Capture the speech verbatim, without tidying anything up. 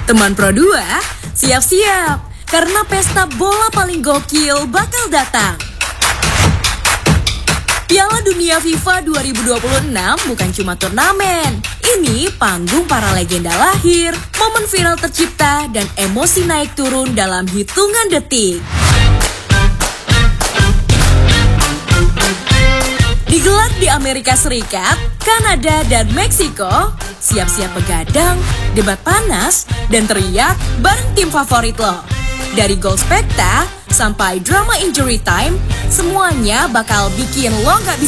Teman Pro dua, siap-siap, karena pesta bola paling gokil bakal datang. Piala Dunia FIFA dua ribu dua puluh enam bukan cuma turnamen. Ini panggung para legenda lahir, momen viral tercipta, dan emosi naik turun dalam hitungan detik. Digelar di Amerika Serikat, Kanada, dan Meksiko. Siap-siap begadang, debat panas, dan teriak bareng tim favorit lo. Dari gol spekta sampai drama injury time, semuanya bakal bikin lo gak bisa